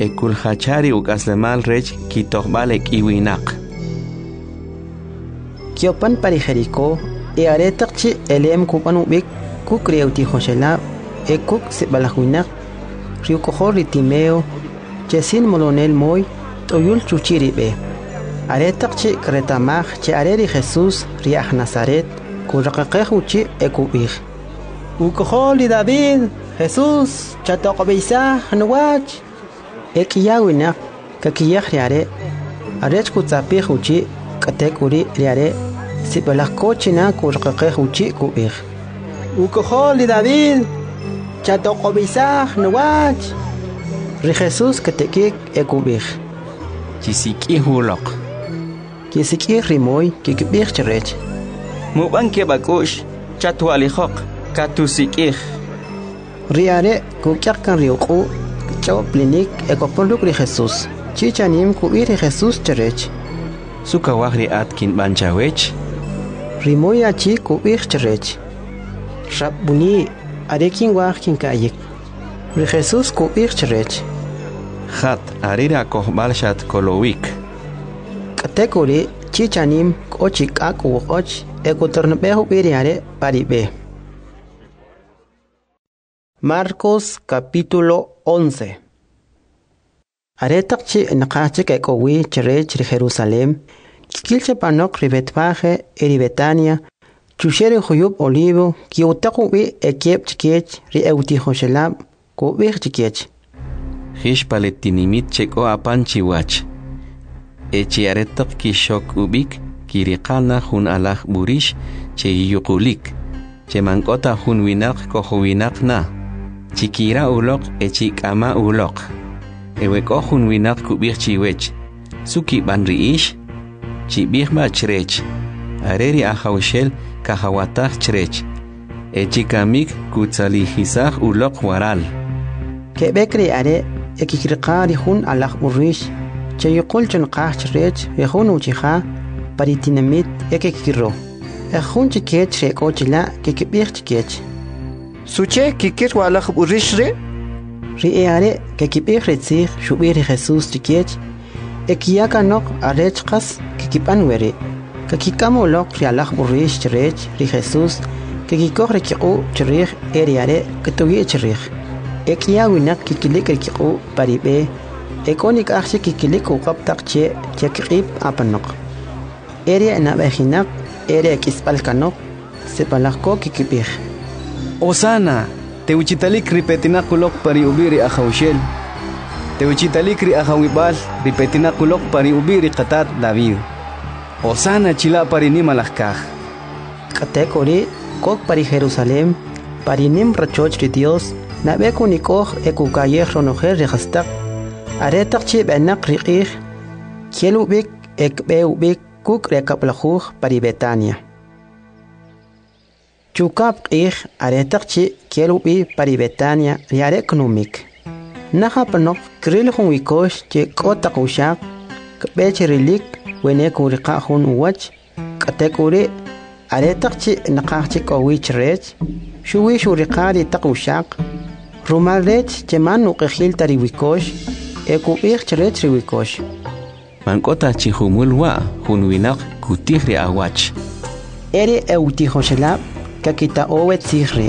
ekul hachari ukaslemal rech kitokbalek iwinak. Kiopan pari Jericó, aretakchi elem kupan ubik kuk reuti Joshela, kuk sibalahuinak, riukohor ritimeo, chesin molonel moy, toyul chuchiribe. Aretakchi kretamaj che areri Jesús riaj Nazaret, kurakakeuchi ekubij. Ukoholi David, Jesús, chatokobeisa, nuwach. Ekiyawinak, kakiyaj riare, arech kutzapijuchi, katekuri riare, sibalakochina kurakakeuchi kubij. Ukoholi David, chatokobeisa, nuwach. Ri Jesús katekik ekubij. Chisiki hulok. Kisiki rimoy kikibij cherech. Mubanke bakush, chatualijok, katusikij. Riare kukyakan riuku, chao plinik ekoponduk ri Jesús. Chichanim kuir ri Jesús cherech. Sukawahri atkin banchawech. Rimoy achi kuir cherech. Rabbuni arekin wahkin kayik. Ri Jesús kuir cherech. Hat arira kohbalshat kolowik. Katekuri chichanim ochik akuoch ekoternbehu biriare paribe. Marcos capítulo 11. Aretakchi nakachik ekowi cherech ri Jerusalem, kilche panok ri Betfaje eri Betania, chushere huyub olivo, kiutakuwi ekiep chikech ri euti Joshelab, kubich chikech. Hish paletinimit cheko apanchiwach. Echi aretak kishok ubik, kirikana hun alaj burish, che yukulik. Che mankota hun winak kohuwinak na. Chikira ulok echik ama ulok. Eweko hun winak kubik chiwech. Suki banriish, chibihma chrech. Areri ahawshel kahawatach chrech. Echikamik kutzalihisach ulok waral. Kebekri are ekikirqari hun alaj burish. Chayukul chunqach rech ehun uchiha paritinamit ekikiro. Ehun chikech rekochila kikibich chikech. Suche kikir walach urishre? Riare kikibich retzich shubiri Jesús chikech. Ekiyaka nok arechkas kikipanwere. Kakikamolok rialach urish cherech ri Jesús kikikoh rekiku cherich eriare ketuye cherich. Ekiyawinak kikilik rekiku paribe. Ekonik aksi kikilik ukaptak chekib apanok. Ere nabehinak, ere kispalkanok, sepalako kikibih. Osana, te uchitalik ripetinakulok pari ubiri ahawshel. Te uchitalik ri ahawibal ripetinakulok pari ubiri qatat David. Osana chila pari nimalakaj. Katekori kok pari Jerusalem, pari nim rachoch ri Dios, nabekunikoj ekukayeh ronojer rehastak. Aretakchi benak riqih, kielubik ekbeubik kuk rekaplajuj pari Betania. Chukap qih aretakchi kielubi pari Betania riarek numik. Naha panok kril hun wikosh che kotak ushak, kbech rilik weneku riqahun uwach, katekuri aretakchi nakachchi kowich rech, shuwi shuriqari tak ushak, rumal rech cheman uqihil tari wikosh, ekubich cherech riwikosh. Mankota chihumulwa hunwinak kutihri awach. Eri euti Joshelab kakita owet sihri.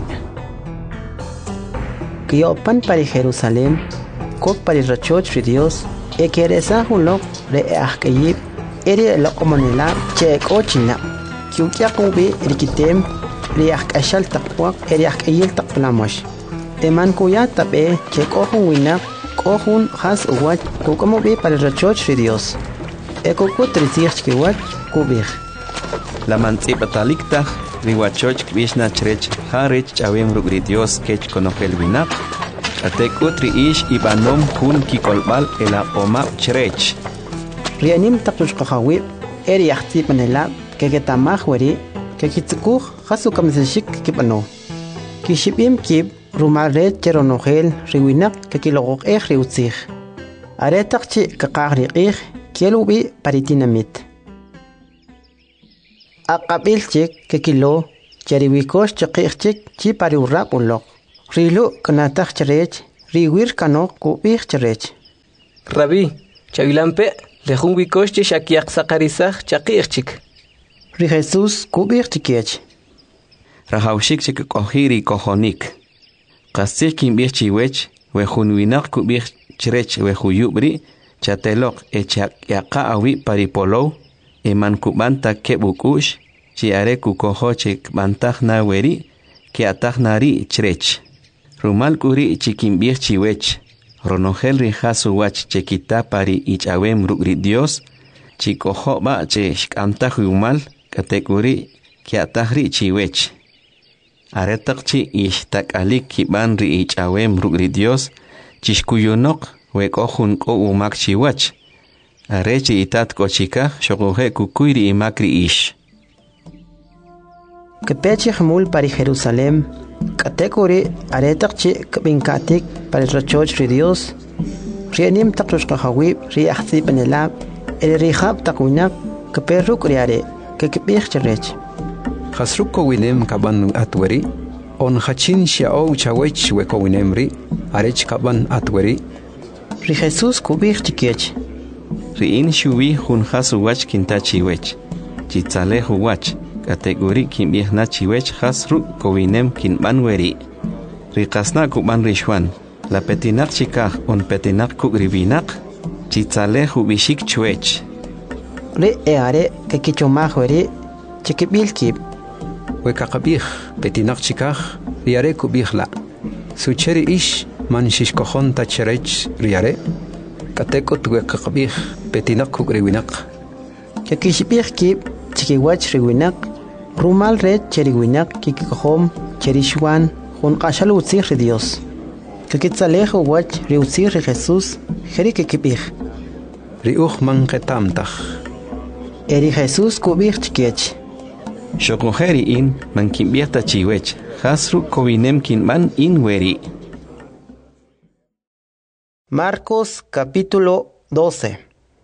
Kiopan pari Jerusalem, kok pari rachoch ri Dios, ekeresa hunlok re ahkayib, eri lokomonila che ekochina. Kiukyakubi rikitem, ri ahkashal takwak, eri ahkayil takplamosh. Eman kuya tabe che kohun winak, kohun has uwach kukamubi para rachoch ri Dios. Ekukut rizich kiwach kubich. La mantzipatalikta riwachoch kvishna chrech harech chawem rugri Dios kech konojel winak. Atekut riish ibanom hun kikolbal ela omap chrech. Rianim takush kahawib eri yahtip manela kegetamah weri kekitsukuh hasukam zeshik kipano. Kishipim kib rumaret cheronojel riwinak kekilogok riutzich. Aretakchi kakagriqih kielubi paritinamit. Akabilchik kekilo cheriwikosh chiqihchik chi pariurap unlok. Rilu kanatak cherech riwir kanok kubih cherech. Rabí, chavilampe, lejun wikoshche shakiak sakarisach chakichik. Ri Jesús kubir chikiech. Rahaushik chik kohiri kohonik. Kastik kimbir chiwech, wehun winak kubir chirech wehuyubri, chatelok echak yaka awi paripolo, eman kubanta kebukush, chiare kukohochik bantah na weri, que atajnari chirech. Rumal kuri chikimbir chiwech. Ronogel rijasu wach chekita pari ichawem rugri Dios, chikoho ba che shkamtaj umal, katekuri kiatajri chiwech. Aretakchi ishtak alik kiban ri ichawem rugri Dios, chishkuyunok wekohun ko umak chiwach. Arechi itat kochika shogohe kukuiri imakri ish. Kepechi hamul pari Jerusalem, katekuri aretakchi kbinkatik pari rachoch ri Dios, rienim takrushkahawi ri ahzi panelab, el rihab takunak keperruk riare, kekipich cherech. Hasruko winem kaban atweri, on hachin shiao chawech weko winemri, arech kaban atweri. Ri Jesús kubich chikiech. Ri in shuwi hun hasu wach kintachi wech, chitzale wach. Kategori kimbih na chiwech hasru kowinem kinban weri. Rikasna kuban rishwan. La petinak chikah on petinak kugrivinak. Chitzale hubishik chwech. Re eare kekichomah weri chikibilkib. Wekakabih petinak chikah riare kubihla. Sucheri ish man shishkohon tacherech riare. Katekot wekakabih petinak kugrivinak. Kekishibihkib chikiwach riwinak. Rumal red cheriwinak kikikohom cherishwan hun qashalutzir ri Dios. Kikitzalejo wach riutzir ri Jesús jeri kikipij. Riuch man ketamtach. Eri Jesús kubij chikiech. Shokojeri in man kimbierta chiwech. Hasru kowinem kinban in weri. Marcos capítulo 12.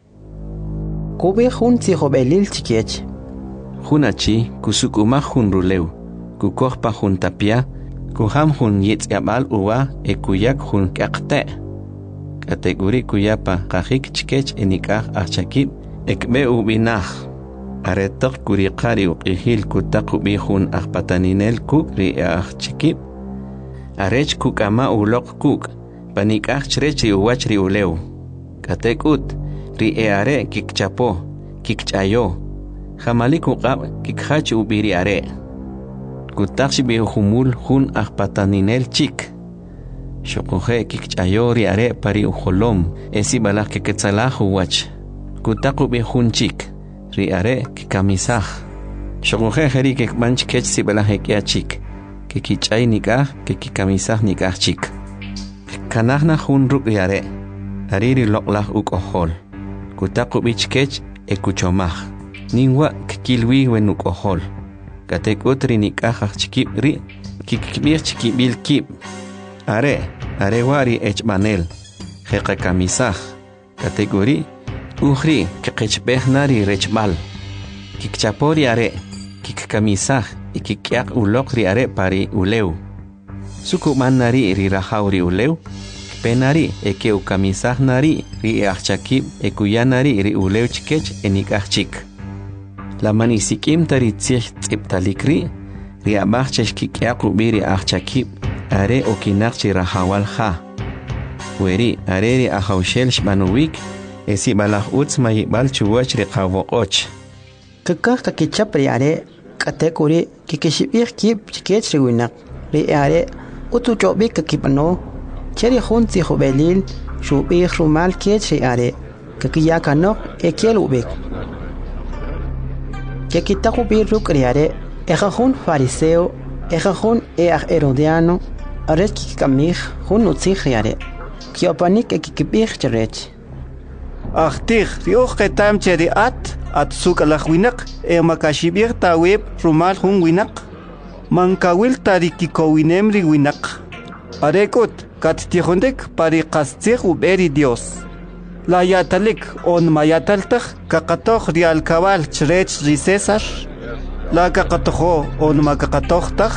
Kubij hun tzihobelil chikiech. Hunachi kusukumah hun ruleu, kukohpa hun tapia, kuham hun yitzabal uwa kuyak hun kakte. Kategori kuyapa kahik chikech enikah achakib ekbe ubinah. Aretok kurikari ukihil kutakubi hun akpataninel kuk ri chikib. Arech kukama ulok kuk, panikah chrechi uwach ri uleu. Katekut ri eare kikchapo, kikchayo. Jamalik uqab kikhach ubiri are. Kutakshi bi humul hun akpataninel chik. Shokohe kikchayori are pari uholom. Esi balak kiketsalah wach. Kutaku bi hun chik. Ri are kikamisah. Shokohe heri kikmanch kech si balah hekia chik. Kikichay nikah kikikamisah nikah chik. Kanahna hun ruk ri are. Ariri loklah ukohol. Kutaku bi chkech ekuchomah. Ningwa kikilwi wenukohol. Katekut rinikahach chikib ri, kikibir chikibil kib. Are wari echmanel. Hekakamisah. Kategori, uhri kikechbehnari rechbal. Kikchapori are, kikkamisah, ikikyak ulokri are pari uleu. Sukuman nari ri rahauri uleu. Penari ekeucamisah nari ri achakib ekuyanari ri uleu chikech enikachik. La manisikim taritzich tziptalikri, riabachchesh kikiakubiri achakib, are okinakchi rahawal ha. Weri, areri ahaushel shmanuwik, esi balach utz mayibal chuwach riqawoqoch. Kakah kakichap ri are, katekuri kikishibir kib chikech riwinak, ri are utuchobik kakipano, cheri hun tzihobelil, shubik rumal kech ri are, kakiyakanok ekiel ubik. Kekitaku birruk riare, ejajun fariseo, ejajun herodiano, aret kikamij, hun utzich riare. Kiopanik ekikipij cherech. Achtich, rioch ketam cheri at suk alach winak, makashibir taweb rumal hun winak. Mankawil tarikiko winemri winak. Arekut, katitihondek parikastich uberi Dios. La yatalik on mayataltak kakatoh rial kabal chrech ri César. La kakatoho on makakatohtak.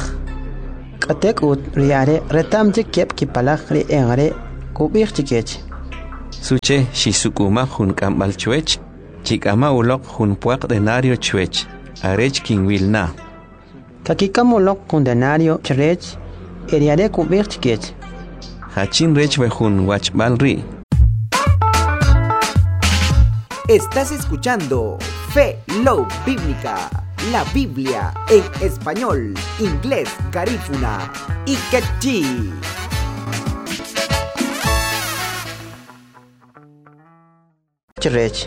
Katekut riare retam jikep kipalak ri engare kubir chikech. Suche shisukuma hun kambal chuech, chikama ulok hun puak denario chuech, arech king wilna. Kakikamolok con denario cherech, eriare kubir chikech. Hachin rech we hun wachbal ri. Estás escuchando Fe Love Bíblica, la Biblia en español, inglés, garífuna y quechí. Cherech.